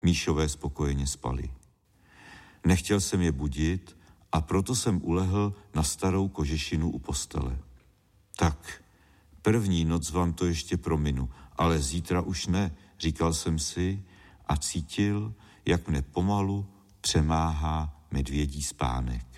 Míšové spokojeně spali. Nechtěl jsem je budit a proto jsem ulehl na starou kožešinu u postele. Tak, první noc vám to ještě prominu, ale zítra už ne, říkal jsem si a cítil, jak mne pomalu přemáhá medvědí spánek.